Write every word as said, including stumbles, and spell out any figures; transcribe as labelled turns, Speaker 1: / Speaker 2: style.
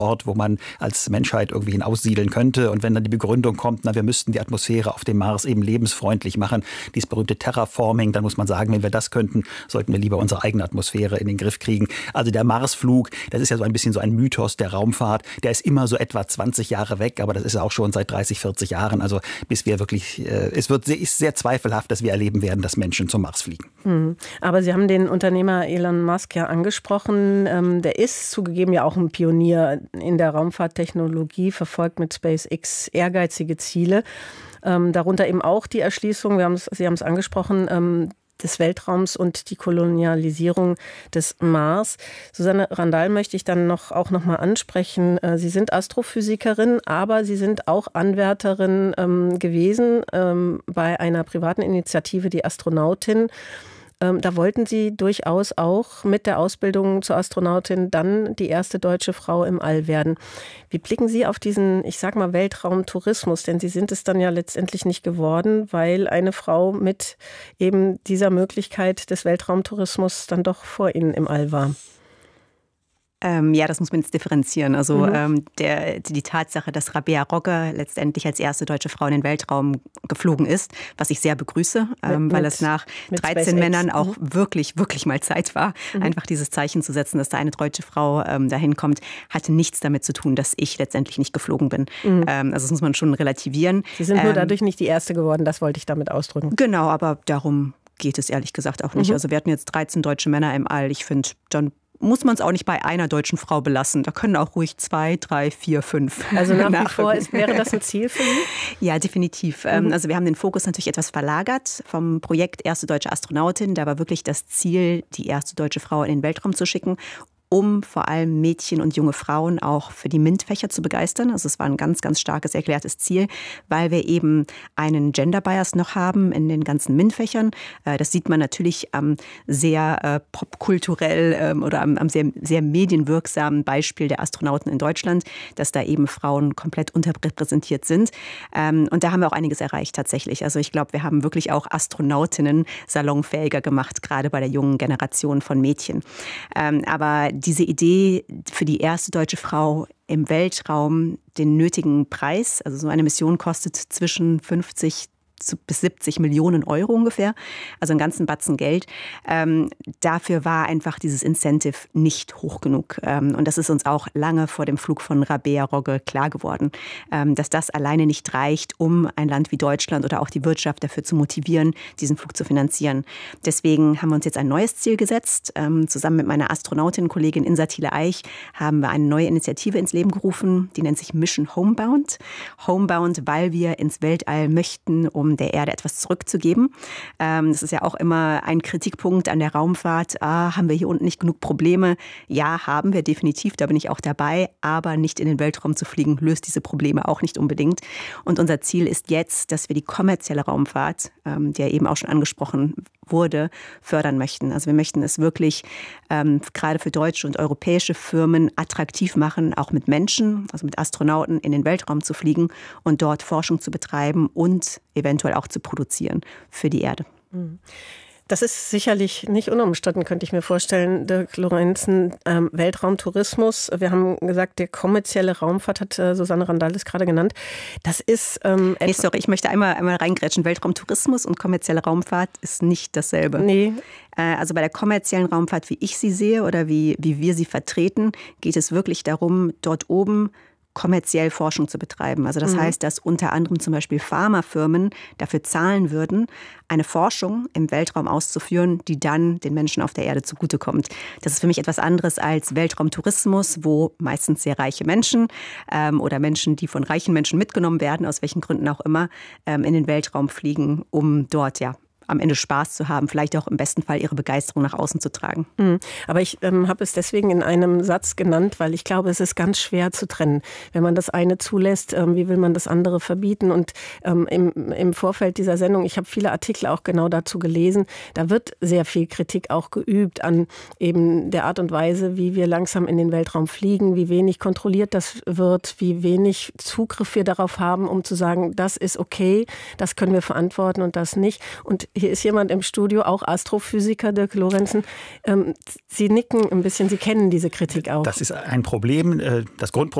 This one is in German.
Speaker 1: Ort, wo man als Menschheit irgendwie hinaussiedeln könnte. Und wenn dann die Begründung kommt, na, wir müssten die Atmosphäre auf dem Mars eben lebensfreundlich machen, dieses berühmte Terraforming, dann muss man sagen, wenn wir das könnten, sollten wir lieber unsere eigene Atmosphäre in den Griff kriegen. Also der Marsflug, das ist ja so ein bisschen so ein Mythos der Raumfahrt, der ist immer so etwa zwanzig Jahre weg, aber das ist auch schon seit dreißig, vierzig Jahren. Also bis wir wirklich, äh, es wird, ist sehr zweifelhaft, dass wir erleben werden, dass Menschen zum Mars fliegen.
Speaker 2: Mhm. Aber Sie haben den Unternehmer Elon Musk ja angesprochen. Ähm, der ist zugegeben ja auch ein Pionier in der Raumfahrttechnologie, verfolgt mit SpaceX ehrgeizige Ziele. Ähm, darunter eben auch die Erschließung, wir haben's, Sie haben es angesprochen, ähm, des Weltraums und die Kolonialisierung des Mars. Susanne Randall möchte ich dann noch, auch noch mal ansprechen. Sie sind Astrophysikerin, aber Sie sind auch Anwärterin ähm, gewesen ähm, bei einer privaten Initiative, die Astronautin. Da wollten Sie durchaus auch mit der Ausbildung zur Astronautin dann die erste deutsche Frau im All werden. Wie blicken Sie auf diesen, ich sag mal, Weltraumtourismus? Denn Sie sind es dann ja letztendlich nicht geworden, weil eine Frau mit eben dieser Möglichkeit des Weltraumtourismus dann doch vor Ihnen im All war.
Speaker 3: Ähm, ja, das muss man jetzt differenzieren. Also mhm. ähm, der, die Tatsache, dass Rabea Rogge letztendlich als erste deutsche Frau in den Weltraum geflogen ist, was ich sehr begrüße, ähm, mit, weil es nach dreizehn Männern auch mhm. wirklich, wirklich mal Zeit war, mhm. einfach dieses Zeichen zu setzen, dass da eine deutsche Frau ähm, dahin kommt, hatte nichts damit zu tun, dass ich letztendlich nicht geflogen bin. Mhm. Ähm, also das muss man schon relativieren.
Speaker 2: Sie sind nur ähm, dadurch nicht die Erste geworden, das wollte ich damit ausdrücken.
Speaker 3: Genau, aber darum geht es ehrlich gesagt auch nicht. Mhm. Also wir hatten jetzt dreizehn deutsche Männer im All. Ich finde, dann muss man es auch nicht bei einer deutschen Frau belassen. Da können auch ruhig zwei, drei, vier, fünf.
Speaker 2: Also nach wie vor ist, wäre das ein Ziel für Sie?
Speaker 3: Ja, definitiv. Mhm. Also wir haben den Fokus natürlich etwas verlagert vom Projekt Erste Deutsche Astronautin. Da war wirklich das Ziel, die erste deutsche Frau in den Weltraum zu schicken, um vor allem Mädchen und junge Frauen auch für die MINT-Fächer zu begeistern. Also es war ein ganz, ganz starkes erklärtes Ziel, weil wir eben einen Gender-Bias noch haben in den ganzen MINT-Fächern. Das sieht man natürlich am sehr popkulturell oder am sehr, sehr medienwirksamen Beispiel der Astronauten in Deutschland, dass da eben Frauen komplett unterrepräsentiert sind. Und da haben wir auch einiges erreicht tatsächlich. Also ich glaube, wir haben wirklich auch Astronautinnen salonfähiger gemacht, gerade bei der jungen Generation von Mädchen. Aber diese Idee für die erste deutsche Frau im Weltraum den nötigen Preis, also so eine Mission kostet zwischen fünfzig bis siebzig Millionen Euro ungefähr, also einen ganzen Batzen Geld. Ähm, dafür war einfach dieses Incentive nicht hoch genug. Ähm, und das ist uns auch lange vor dem Flug von Rabea Rogge klar geworden, ähm, dass das alleine nicht reicht, um ein Land wie Deutschland oder auch die Wirtschaft dafür zu motivieren, diesen Flug zu finanzieren. Deswegen haben wir uns jetzt ein neues Ziel gesetzt. Ähm, zusammen mit meiner Astronautin-Kollegin Insa Thiele-Eich haben wir eine neue Initiative ins Leben gerufen, die nennt sich Mission Homebound. Homebound, weil wir ins Weltall möchten, um der Erde etwas zurückzugeben. Das ist ja auch immer ein Kritikpunkt an der Raumfahrt. Ah, haben wir hier unten nicht genug Probleme? Ja, haben wir definitiv, da bin ich auch dabei. Aber nicht in den Weltraum zu fliegen, löst diese Probleme auch nicht unbedingt. Und unser Ziel ist jetzt, dass wir die kommerzielle Raumfahrt, die ja eben auch schon angesprochen wurde, fördern möchten. Also wir möchten es wirklich ähm, gerade für deutsche und europäische Firmen attraktiv machen, auch mit Menschen, also mit Astronauten in den Weltraum zu fliegen und dort Forschung zu betreiben und eventuell auch zu produzieren für die Erde.
Speaker 2: Das ist sicherlich nicht unumstritten, könnte ich mir vorstellen, Dirk Lorenzen. Ähm, Weltraumtourismus, wir haben gesagt, der kommerzielle Raumfahrt, hat äh, Susanne Randall das gerade genannt. Das ist... Ähm,
Speaker 3: hey, sorry, ich möchte einmal, einmal reingrätschen. Weltraumtourismus und kommerzielle Raumfahrt ist nicht dasselbe.
Speaker 2: Nee.
Speaker 3: Äh, also bei der kommerziellen Raumfahrt, wie ich sie sehe oder wie, wie wir sie vertreten, geht es wirklich darum, dort oben kommerziell Forschung zu betreiben. Also das mhm. heißt, dass unter anderem zum Beispiel Pharmafirmen dafür zahlen würden, eine Forschung im Weltraum auszuführen, die dann den Menschen auf der Erde zugutekommt. Das ist für mich etwas anderes als Weltraumtourismus, wo meistens sehr reiche Menschen ähm, oder Menschen, die von reichen Menschen mitgenommen werden, aus welchen Gründen auch immer, ähm, in den Weltraum fliegen, um dort ja am Ende Spaß zu haben, vielleicht auch im besten Fall ihre Begeisterung nach außen zu tragen.
Speaker 2: Mhm. Aber ich ähm, habe es deswegen in einem Satz genannt, weil ich glaube, es ist ganz schwer zu trennen. Wenn man das eine zulässt, ähm, wie will man das andere verbieten? Und ähm, im, im Vorfeld dieser Sendung, ich habe viele Artikel auch genau dazu gelesen, da wird sehr viel Kritik auch geübt an eben der Art und Weise, wie wir langsam in den Weltraum fliegen, wie wenig kontrolliert das wird, wie wenig Zugriff wir darauf haben, um zu sagen, das ist okay, das können wir verantworten und das nicht. Und hier ist jemand im Studio, auch Astrophysiker, Dirk Lorenzen. Ähm, Sie nicken ein bisschen, Sie kennen diese Kritik auch.
Speaker 1: Das ist ein Problem. Das Grundproblem